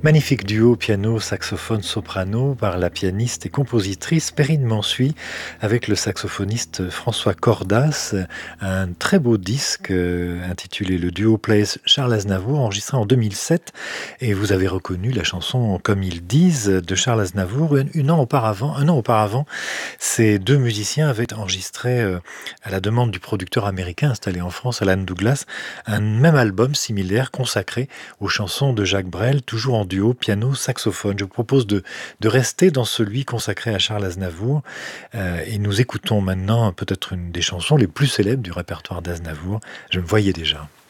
Magnifique duo piano-saxophone-soprano par la pianiste et compositrice Perrine Mansuy avec le saxophoniste François Cordas. Un très beau disque intitulé Le duo Plays Charles Aznavour, enregistré en 2007. Et vous avez reconnu la chanson Comme ils disent de Charles Aznavour. Un an auparavant, ces deux musiciens avaient enregistré à la demande du producteur américain installé en France, Alan Douglas, un même album similaire consacré aux chansons de Jacques Brel, toujours en duo piano-saxophone. Je vous propose de rester dans celui consacré à Charles Aznavour et nous écoutons maintenant peut-être une des chansons les plus célèbres du répertoire d'Aznavour, Je me voyais déjà.